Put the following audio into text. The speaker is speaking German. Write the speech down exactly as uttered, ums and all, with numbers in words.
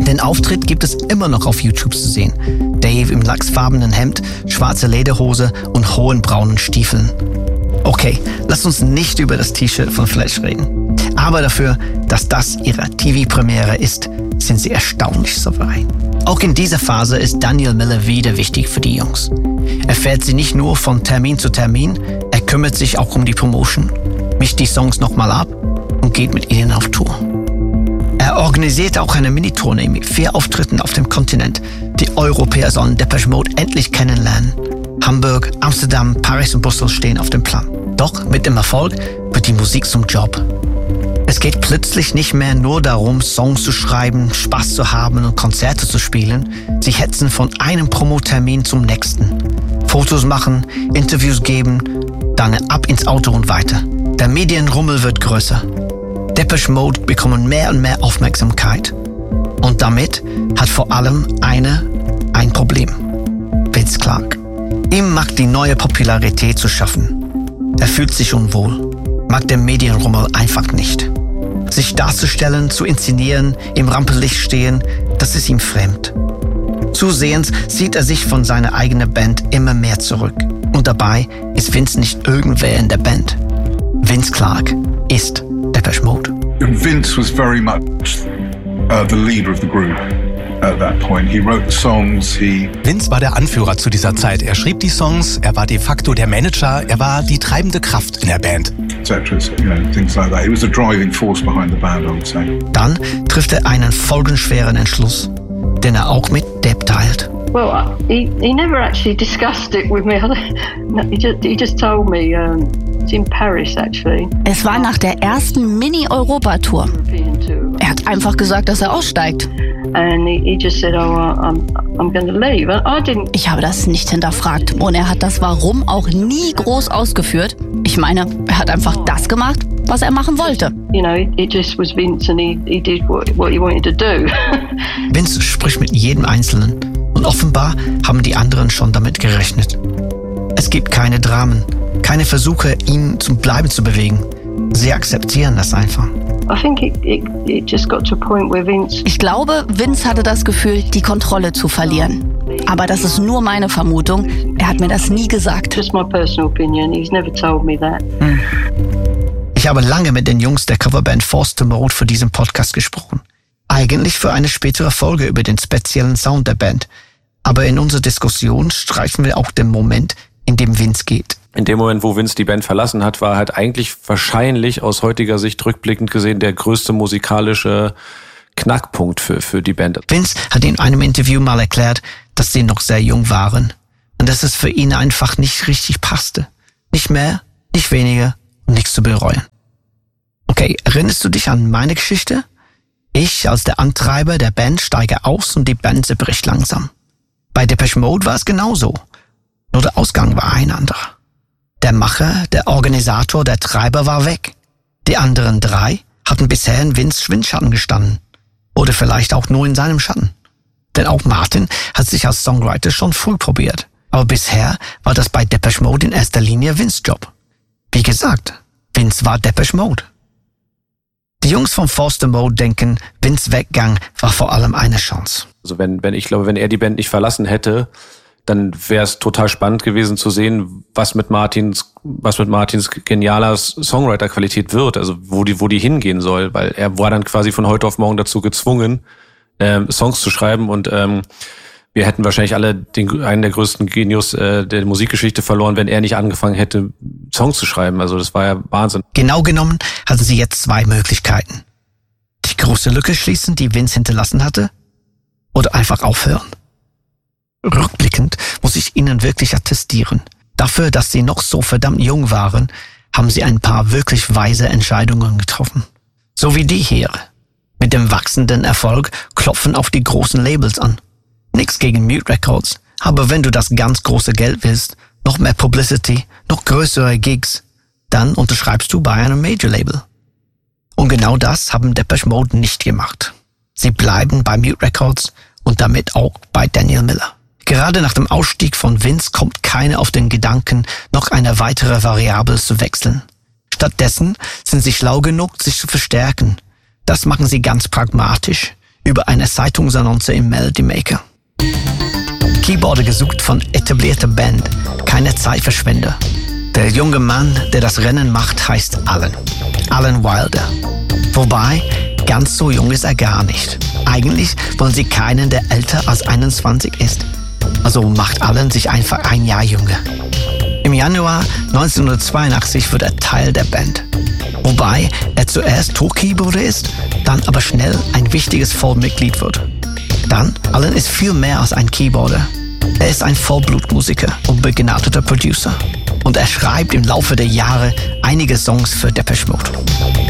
Den Auftritt gibt es immer noch auf YouTube zu sehen. Dave im lachsfarbenen Hemd, schwarze Lederhose und hohen braunen Stiefeln. Okay, lasst uns nicht über das T-Shirt von Fletch reden. Aber dafür, dass das ihre T V-Premiere ist, sind sie erstaunlich souverän. Auch in dieser Phase ist Daniel Miller wieder wichtig für die Jungs. Er fährt sie nicht nur von Termin zu Termin, er kümmert sich auch um die Promotion, mischt die Songs nochmal ab und geht mit ihnen auf Tour. Er organisiert auch eine Mini-Tournee mit vier Auftritten auf dem Kontinent. Die Europäer sollen Depeche Mode endlich kennenlernen. Hamburg, Amsterdam, Paris und Brüssel stehen auf dem Plan. Doch mit dem Erfolg wird die Musik zum Job. Es geht plötzlich nicht mehr nur darum, Songs zu schreiben, Spaß zu haben und Konzerte zu spielen. Sie hetzen von einem Promotermin zum nächsten. Fotos machen, Interviews geben, dann ab ins Auto und weiter. Der Medienrummel wird größer. Depeche Mode bekommen mehr und mehr Aufmerksamkeit. Und damit hat vor allem eine ein Problem. Vince Clarke. Ihm macht die neue Popularität zu schaffen. Er fühlt sich unwohl, mag den Medienrummel einfach nicht. Sich darzustellen, zu inszenieren, im Rampenlicht stehen, das ist ihm fremd. Zusehends sieht er sich von seiner eigenen Band immer mehr zurück. Und dabei ist Vince nicht irgendwer in der Band. Vince Clarke ist Depeche Mode. Vince was very much uh, the leader of the group at that point. He wrote the songs, he... Vince war der Anführer zu dieser Zeit. Er schrieb die Songs, er war de facto der Manager, er war die treibende Kraft in der Band. Dann trifft er einen folgenschweren Entschluss, den er auch mit Deb teilt. Well, he, he never actually discussed it with me. he, just, he just told me um, it's in Paris actually. Es war nach der ersten Mini-Europa-Tour. Er hat einfach gesagt, dass er aussteigt. And he, he just said, oh, I'm, I'm going to leave. I didn't. Ich habe das nicht hinterfragt und er hat das Warum auch nie groß ausgeführt. Ich meine, er hat einfach das gemacht, was er machen wollte. You know, it just was Vince and he, he did what, what he wanted to do. Vince spricht mit jedem Einzelnen und offenbar haben die anderen schon damit gerechnet. Es gibt keine Dramen, keine Versuche, ihn zum Bleiben zu bewegen. Sie akzeptieren das einfach. I think it, it, it just got to a point where Vince... Ich glaube, Vince hatte das Gefühl, die Kontrolle zu verlieren. Aber das ist nur meine Vermutung. Er hat mir das nie gesagt. Just my personal opinion. He's never told me that. Hm. Ich habe lange mit den Jungs der Coverband Forced Mode für diesen Podcast gesprochen. Eigentlich für eine spätere Folge über den speziellen Sound der Band. Aber in unserer Diskussion streifen wir auch den Moment, in dem Vince geht. In dem Moment, wo Vince die Band verlassen hat, war halt eigentlich wahrscheinlich aus heutiger Sicht rückblickend gesehen der größte musikalische Knackpunkt für, für die Band. Vince hat in einem Interview mal erklärt, dass sie noch sehr jung waren und dass es für ihn einfach nicht richtig passte. Nicht mehr, nicht weniger und nichts zu bereuen. Okay, erinnerst du dich an meine Geschichte? Ich als der Antreiber der Band steige aus und die Band zerbricht langsam. Bei Depeche Mode war es genauso. Nur der Ausgang war ein anderer. Der Macher, der Organisator, der Treiber war weg. Die anderen drei hatten bisher in Vince Schwindschatten gestanden. Oder vielleicht auch nur in seinem Schatten. Denn auch Martin hat sich als Songwriter schon früh probiert. Aber bisher war das bei Depeche Mode in erster Linie Vince Job. Wie gesagt, Vince war Depeche Mode. Die Jungs von Forced Mode denken, Vince Weggang war vor allem eine Chance. Also wenn, wenn ich glaube, wenn er die Band nicht verlassen hätte, dann wäre es total spannend gewesen zu sehen, was mit Martins, was mit Martins genialer Songwriter-Qualität wird, also wo die, wo die hingehen soll, weil er war dann quasi von heute auf morgen dazu gezwungen, ähm, Songs zu schreiben und ähm, wir hätten wahrscheinlich alle den, einen der größten Genius äh, der Musikgeschichte verloren, wenn er nicht angefangen hätte, Songs zu schreiben. Also das war ja Wahnsinn. Genau genommen hatten sie jetzt zwei Möglichkeiten. Die große Lücke schließen, die Vince hinterlassen hatte, oder einfach aufhören. Rückblickend muss ich ihnen wirklich attestieren. Dafür, dass sie noch so verdammt jung waren, haben sie ein paar wirklich weise Entscheidungen getroffen. So wie die hier. Mit dem wachsenden Erfolg klopfen auf die großen Labels an. Nix gegen Mute Records, aber wenn du das ganz große Geld willst, noch mehr Publicity, noch größere Gigs, dann unterschreibst du bei einem Major-Label. Und genau das haben Depeche Mode nicht gemacht. Sie bleiben bei Mute Records und damit auch bei Daniel Miller. Gerade nach dem Ausstieg von Vince kommt keiner auf den Gedanken, noch eine weitere Variable zu wechseln. Stattdessen sind sie schlau genug, sich zu verstärken. Das machen sie ganz pragmatisch, über eine Zeitungsannonce im Melody Maker. Keyboarder gesucht von etablierter Band, keine Zeitverschwender. Der junge Mann, der das Rennen macht, heißt Alan. Alan Wilder. Wobei, ganz so jung ist er gar nicht. Eigentlich wollen sie keinen, der älter als einundzwanzig ist. Also macht Alan sich einfach ein Jahr jünger. Im Januar neunzehnhundertzweiundachtzig wird er Teil der Band. Wobei er zuerst Tour-Keyboarder ist, dann aber schnell ein wichtiges Vollmitglied wird. Dann, Alan ist viel mehr als ein Keyboarder. Er ist ein Vollblutmusiker und begnadeter Producer. Und er schreibt im Laufe der Jahre einige Songs für Depeche Mode.